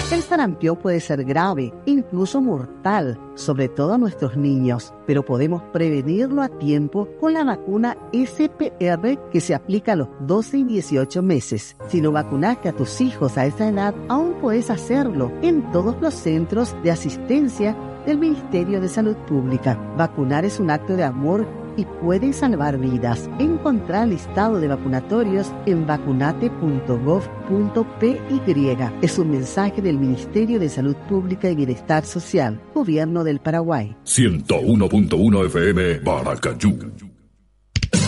El sarampión puede ser grave, incluso mortal, sobre todo a nuestros niños, pero podemos prevenirlo a tiempo con la vacuna SPR que se aplica a los 12 y 18 meses. Si no vacunaste a tus hijos a esa edad, aún puedes hacerlo en todos los centros de asistencia del Ministerio de Salud Pública. Vacunar es un acto de amor y puede salvar vidas. Encontrá el listado de vacunatorios en vacunate.gov.py. Es un mensaje del Ministerio de Salud Pública y Bienestar Social, Gobierno del Paraguay. 101.1 FM Paracayú.